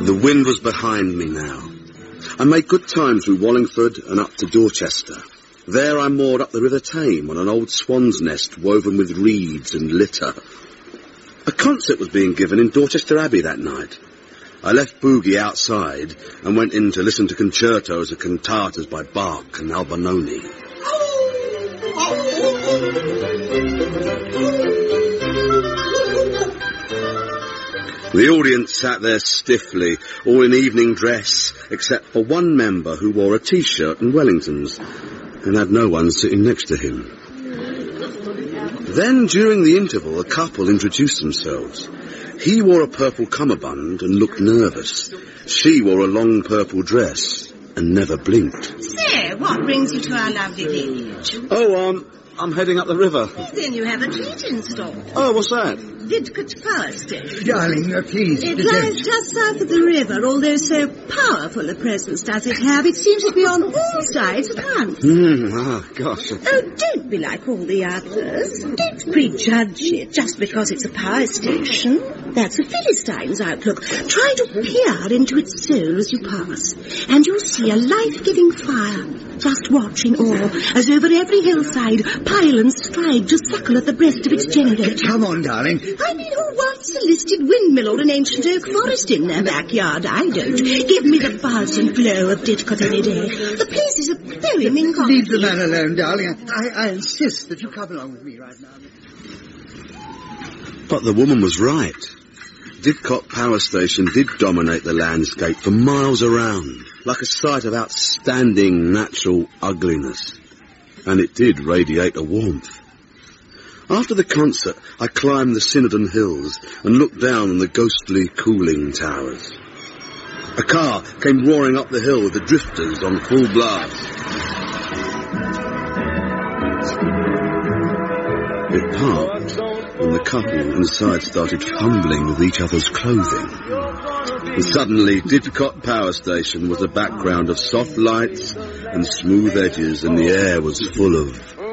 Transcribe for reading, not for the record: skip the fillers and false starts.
The wind was behind me now. I made good time through Wallingford and up to Dorchester. There I moored up the River Tame on an old swan's nest woven with reeds and litter. A concert was being given in Dorchester Abbey that night. I left Boogie outside and went in to listen to concertos and cantatas by Bach and Albinoni. The audience sat there stiffly, all in evening dress, except for one member who wore a T-shirt and Wellingtons, and had no one sitting next to him. Then, during the interval, a couple introduced themselves. He wore a purple cummerbund and looked nervous. She wore a long purple dress and never blinked. Say, what brings you to our lovely village? Oh, I'm heading up the river. Then you have a treat in store. Oh, what's that? Didcot Power Station. Darling, please. It lies just south of the river, although so powerful a presence does it have, it seems to be on all sides at once. Gosh. Oh, don't be like all the others. Don't prejudge it just because it's a power station. That's a Philistine's outlook. Try to peer into its soul as you pass, and you'll see a life-giving fire, just watching all, as over every hillside, pylons strive to suckle at the breast of its generator. Come on, darling. I mean, who wants a listed windmill or an ancient oak forest in their backyard? I don't. Give me the buzz and glow of Didcot any day. The place is a very mingle. Leave the man alone, darling. I insist that you come along with me right now. But the woman was right. Didcot Power Station did dominate the landscape for miles around, like a sight of outstanding natural ugliness. And it did radiate a warmth. After the concert, I climbed the Cinodon Hills and looked down on the ghostly cooling towers. A car came roaring up the hill with the drifters on full blast. It parked, and the couple inside started fumbling with each other's clothing. And suddenly, Didcot Power Station was a background of soft lights and smooth edges, and the air was full of